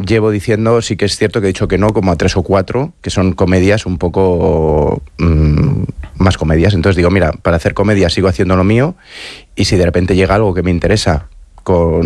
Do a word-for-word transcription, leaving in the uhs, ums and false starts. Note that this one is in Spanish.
llevo diciendo, sí que es cierto que he dicho que no, como a tres o cuatro, que son comedias un poco mmm, más comedias. Entonces digo, mira, para hacer comedia sigo haciendo lo mío, y si de repente llega algo que me interesa con